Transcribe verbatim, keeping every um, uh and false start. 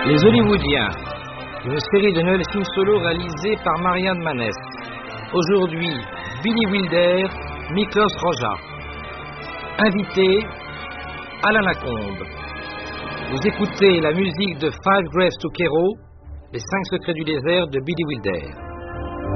Les Hollywoodiens, une série de Noël films solo réalisée par Marianne Maness. Aujourd'hui, Billy Wilder, Miklos Rozsa. Invité, Alain Lacombe. Vous écoutez la musique de Five Graves to Kero, Les cinq secrets du désert de Billy Wilder.